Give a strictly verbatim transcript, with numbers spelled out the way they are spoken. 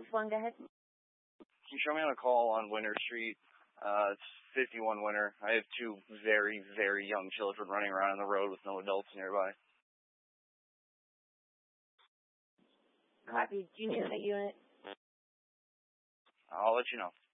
this one, go ahead. Can you show me on a call on Winter Street? Uh, it's fifty-one Winter. I have two very, very young children running around on the road with no adults nearby. Copy. Do you need that unit? I'll let you know.